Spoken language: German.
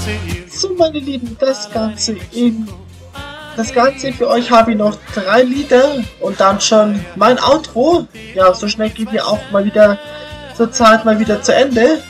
So, meine Lieben, das Ganze für euch habe ich noch 3 Lieder und dann schon mein Outro. Ja, so schnell geht ihr auch mal wieder zur Zeit mal wieder zu Ende.